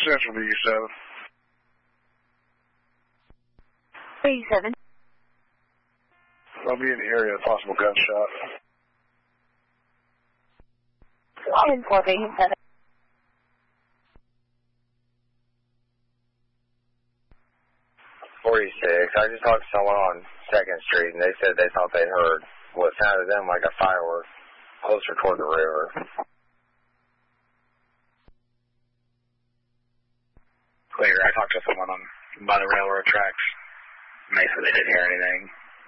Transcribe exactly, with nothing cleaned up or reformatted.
Central to U seven. eighty-seven. I'll be in the area of possible gunshot. ten four eighty-seven. forty-six. I just talked to someone on second Street, and they said they thought they heard what sounded to them like a firework closer toward the river. Clear. I talked to someone on by the railroad tracks, and they said they didn't hear anything.